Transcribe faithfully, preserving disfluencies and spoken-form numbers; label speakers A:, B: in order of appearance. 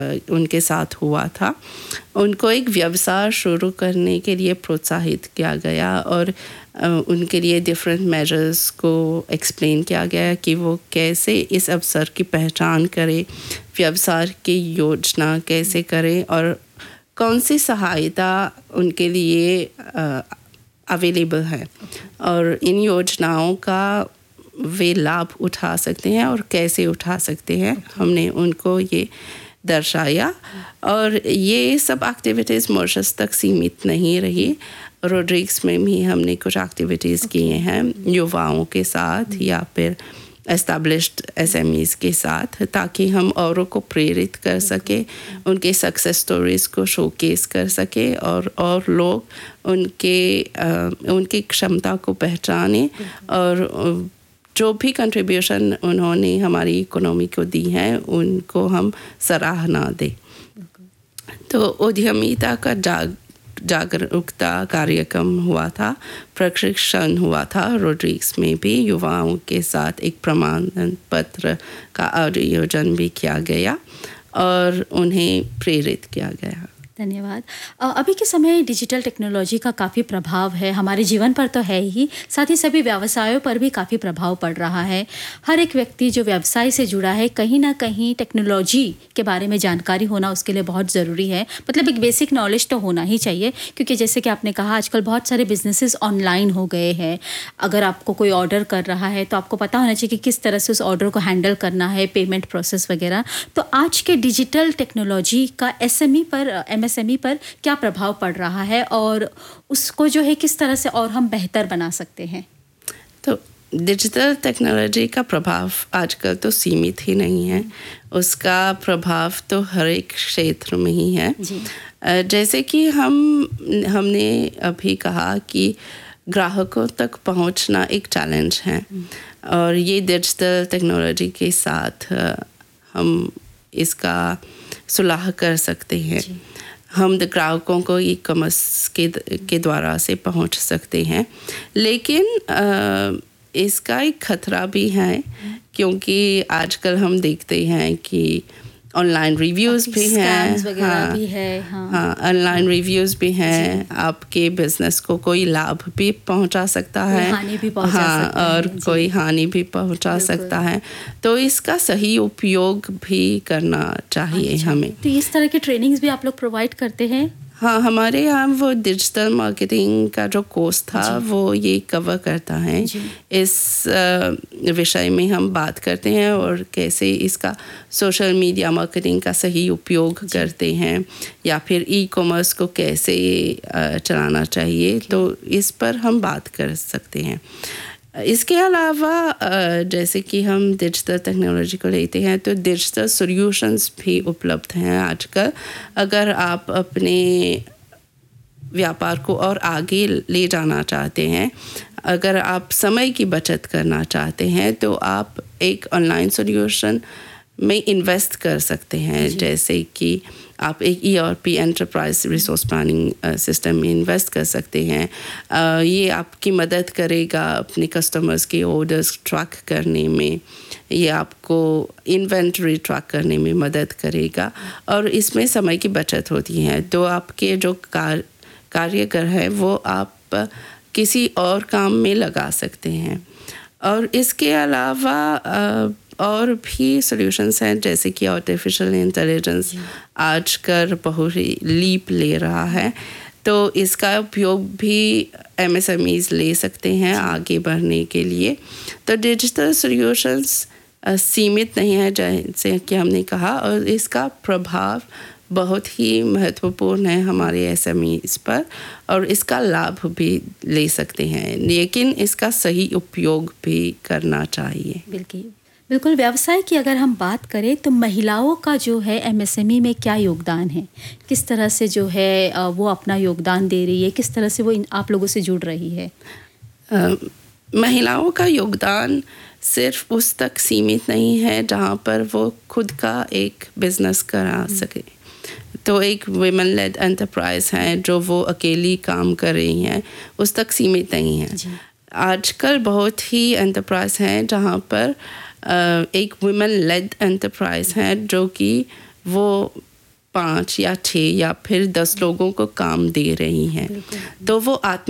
A: उनके साथ हुआ था। उनको एक व्यवसाय शुरू करने के लिए प्रोत्साहित किया गया और उनके लिए डिफरेंट मेजर्स को एक्सप्लेन किया गया कि वो कैसे इस अवसर की पहचान करें, व्यवसाय की योजना कैसे करें और कौन सी सहायता उनके लिए अवेलेबल है और इन योजनाओं का वे लाभ उठा सकते हैं और कैसे उठा सकते हैं। हमने उनको ये दर्शाया और ये सब एक्टिविटीज़ मॉरिशस तक सीमित नहीं रही। रोड्रिग्स में भी हमने कुछ एक्टिविटीज़ okay. किए हैं युवाओं के साथ mm-hmm. या फिर एस्टैब्लिश्ड एसएमईज़ के साथ, ताकि हम औरों को प्रेरित कर सके, mm-hmm. उनके सक्सेस स्टोरीज़ को शोकेस कर सके और और लोग उनके आ, उनकी क्षमता को पहचाने mm-hmm. और जो भी कंट्रीब्यूशन उन्होंने हमारी इकोनॉमी को दी है उनको हम सराहना दें। तो उद्यमिता का जाग जागरूकता कार्यक्रम हुआ था, प्रशिक्षण हुआ था रोड्रिग्स में भी। युवाओं के साथ एक प्रमाण पत्र का आयोजन भी किया गया और उन्हें प्रेरित किया गया।
B: धन्यवाद। अभी के समय डिजिटल टेक्नोलॉजी का काफ़ी प्रभाव है, हमारे जीवन पर तो है ही, साथ ही सभी व्यवसायों पर भी काफ़ी प्रभाव पड़ रहा है। हर एक व्यक्ति जो व्यवसाय से जुड़ा है कहीं ना कहीं टेक्नोलॉजी के बारे में जानकारी होना उसके लिए बहुत ज़रूरी है। मतलब एक बेसिक नॉलेज तो होना ही चाहिए, क्योंकि जैसे कि आपने कहा आजकल बहुत सारे बिजनेसेस ऑनलाइन हो गए हैं। अगर आपको कोई ऑर्डर कर रहा है तो आपको पता होना चाहिए कि किस तरह से उस ऑर्डर को हैंडल करना है, पेमेंट प्रोसेस वगैरह। तो आज के डिजिटल टेक्नोलॉजी का एसएमई पर एमएसएमई पर क्या प्रभाव पड़ रहा है और उसको जो है किस तरह से और हम बेहतर बना सकते हैं?
A: तो डिजिटल टेक्नोलॉजी का प्रभाव आजकल तो सीमित ही नहीं है, उसका प्रभाव तो हर एक क्षेत्र में ही है जी। जैसे कि हम हमने अभी कहा कि ग्राहकों तक पहुंचना एक चैलेंज है और ये डिजिटल टेक्नोलॉजी के साथ हम इसका सुलह कर सकते हैं। हम ग्राहकों को ई कॉमर्स के के द्वारा से पहुंच सकते हैं, लेकिन आ, इसका एक खतरा भी है, क्योंकि आजकल हम देखते हैं कि ऑनलाइन रिव्यूज़ भी हैं, हाँ,
B: भी है, हाँ,
A: हाँ ऑनलाइन रिव्यूज़ भी हैं, आपके बिजनेस को कोई लाभ भी पहुंचा सकता है,
B: हानि भी पहुंचा
A: हाँ,
B: सकता
A: और
B: है,
A: कोई हानि भी पहुंचा सकता है। तो इसका सही उपयोग भी करना चाहिए
B: अच्छा,
A: हमें।
B: तो इस तरह की ट्रेनिंग्स भी आप लोग प्रोवाइड करते हैं?
A: हाँ, हमारे यहाँ वो डिजिटल मार्केटिंग का जो कोर्स था वो ये कवर करता है। इस विषय में हम बात करते हैं और कैसे इसका सोशल मीडिया मार्केटिंग का सही उपयोग करते हैं या फिर ई कॉमर्स को कैसे चलाना चाहिए, तो इस पर हम बात कर सकते हैं। इसके अलावा जैसे कि हम डिजिटल टेक्नोलॉजी को लेते हैं तो डिजिटल सॉल्यूशंस भी उपलब्ध हैं आजकल। अगर आप अपने व्यापार को और आगे ले जाना चाहते हैं, अगर आप समय की बचत करना चाहते हैं, तो आप एक ऑनलाइन सॉल्यूशन में इन्वेस्ट कर सकते हैं। जैसे कि आप एक ERP enterprise resource planning system में इन्वेस्ट कर सकते हैं। uh, ये आपकी मदद करेगा अपने कस्टमर्स के ऑर्डर्स ट्रैक करने में, ये आपको इन्वेंटरी ट्रैक करने में मदद करेगा और इसमें समय की बचत होती है। तो आपके जो कार कार्यकर है वो आप किसी और काम में लगा सकते हैं। और इसके अलावा uh, और भी सॉल्यूशंस हैं, जैसे कि आर्टिफिशियल इंटेलिजेंस आजकल बहुत ही लीप ले रहा है, तो इसका उपयोग भी एमएसएमईज ले सकते हैं आगे बढ़ने के लिए। तो डिजिटल सॉल्यूशंस सीमित नहीं है जैसे कि हमने कहा, और इसका प्रभाव बहुत ही महत्वपूर्ण है हमारे एसएमईज पर और इसका लाभ भी ले सकते हैं, लेकिन इसका सही उपयोग भी करना चाहिए।
B: बिल्कुल बिल्कुल। व्यवसाय की अगर हम बात करें तो महिलाओं का जो है एमएसएमई में क्या योगदान है, किस तरह से जो है वो अपना योगदान दे रही है, किस तरह से वो इन आप लोगों से जुड़ रही है?
A: आ, महिलाओं का योगदान सिर्फ उस तक सीमित नहीं है जहाँ पर वो खुद का एक बिजनेस करा सके। तो एक वुमेन लेड एंटरप्राइज है जो वो अकेली काम कर रही हैं, उस तक सीमित नहीं है। आजकल बहुत ही एंटरप्राइज हैं जहाँ पर एक वुमेन लेड एंटरप्राइज है जो कि वो पाँच या छः या फिर दस लोगों को काम दे रही हैं, तो वो आत्म